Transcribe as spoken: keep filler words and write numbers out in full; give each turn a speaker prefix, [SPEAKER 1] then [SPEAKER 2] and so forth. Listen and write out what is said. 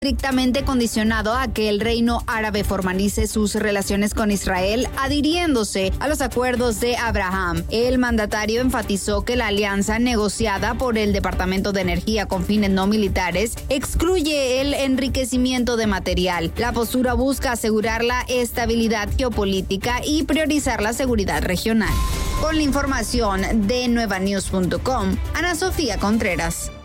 [SPEAKER 1] estrictamente condicionado a que el Reino Árabe formalice sus relaciones con Israel, adhiriéndose a los acuerdos de Abraham. El mandatario enfatizó que la alianza negociada por el Departamento de Energía con fines no militares excluye el enriquecimiento de material. La postura busca asegurar la estabilidad geopolítica y priorizar la seguridad regional. Con la información de nueva news punto com, Ana Sofía Contreras.